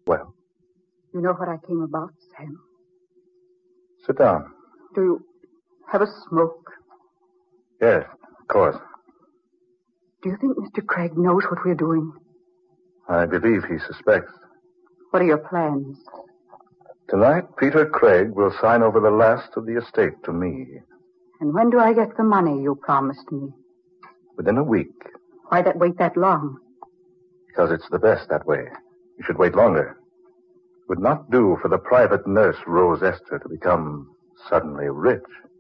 Well? You know what I came about, Sam? Sit down. Do you have a smoke? Yes, of course. Do you think Mr. Craig knows what we're doing? I believe he suspects. What are your plans? Tonight, Peter Craig will sign over the last of the estate to me. And when do I get the money you promised me? Within a week. Why wait that long? Because it's the best that way. You should wait longer. It would not do for the private nurse, Rose Esther, to become suddenly rich.